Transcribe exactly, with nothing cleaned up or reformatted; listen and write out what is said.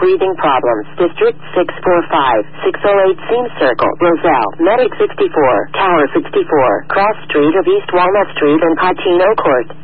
breathing problems. District six four five, six oh eight Seam Circle, Roselle, Medic sixty-four, Tower sixty-four, Cross Street of East Walnut Street and Patino Court.